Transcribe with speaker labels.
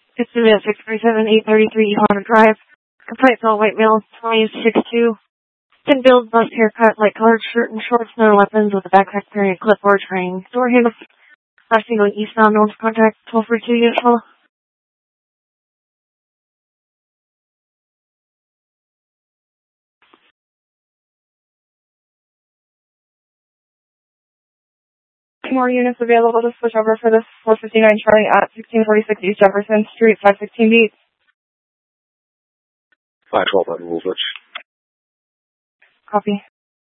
Speaker 1: It's the 637-833 Honda Drive. Complaints all white male, 2062. Thin build, bust haircut, light colored shirt and shorts, no weapons with a backpack carrying a clipboard training. Door handle. Last thing going eastbound, north contact, 1242 unit follow. Two more units available to switch over for this 459 Charlie at 1646 East Jefferson Street, 516 beats.
Speaker 2: 512 on Woolwich.
Speaker 1: Copy.